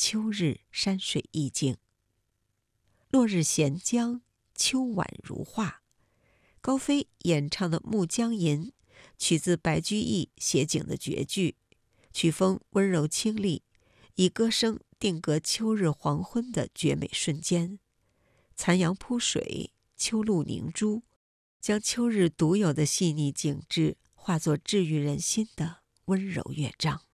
秋日山水意境。落日闲江，秋晚如画。高飞演唱的《暮江吟》，取自白居易写景的绝句，曲风温柔清丽，以歌声定格秋日黄昏的绝美瞬间。残阳铺水，秋露凝珠，将秋日独有的细腻景致化作治愈人心的温柔乐章。